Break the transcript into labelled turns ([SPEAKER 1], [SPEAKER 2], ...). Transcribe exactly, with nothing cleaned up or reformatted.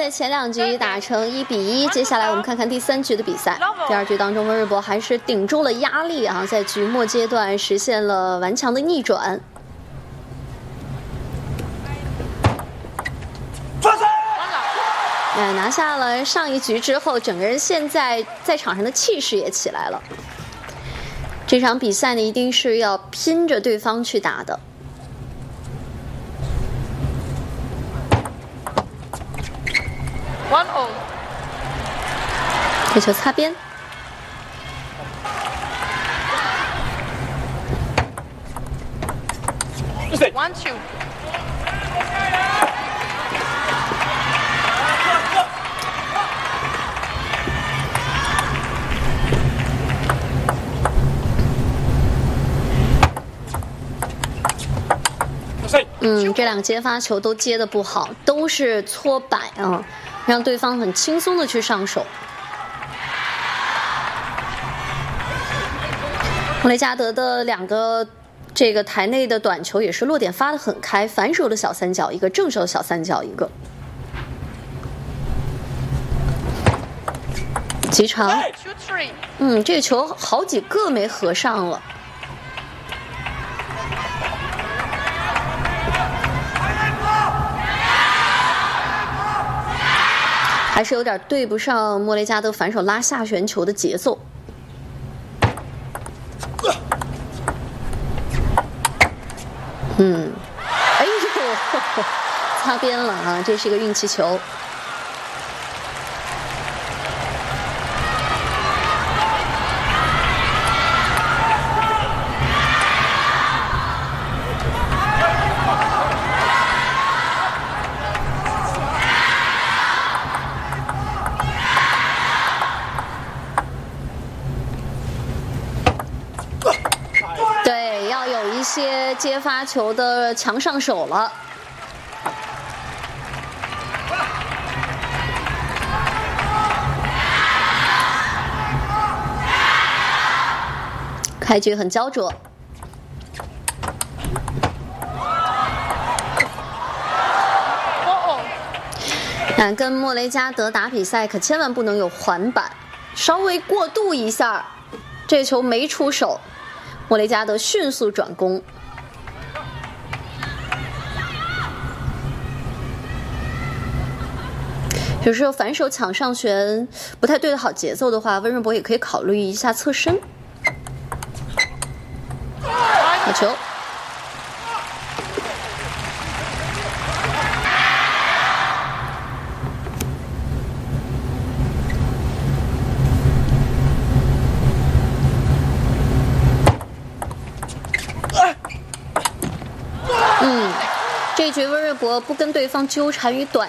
[SPEAKER 1] 在前两局打成一比一，接下来我们看看第三局的比赛。第二局当中，温瑞博还是顶住了压力啊，在局末阶段实现了顽强的逆转。哎，拿下了上一局之后，整个人现在在场上的气势也起来了。这场比赛呢，一定是要拼着对方去打的。
[SPEAKER 2] One all。
[SPEAKER 1] 这球擦边。
[SPEAKER 2] One two。
[SPEAKER 1] 嗯，这两个接发球都接得不好，都是搓摆啊，让对方很轻松的去上手。莫雷加德的两个这个台内的短球也是落点发得很开，反手的小三角一个，正手小三角一个，极长。嗯，这个球好几个没合上了。还是有点对不上莫雷加德反手拉下旋球的节奏。嗯，哎呦，擦边了啊！这是一个运气球。一些接发球的强上手了，开局很焦灼。啊，跟莫雷加德打比赛可千万不能有环板，稍微过渡一下，这球没出手。莫雷加德迅速转攻，有时候反手抢上旋不太对得好节奏的话，温润博也可以考虑一下侧身。好球！这局温瑞博不跟对方纠缠于短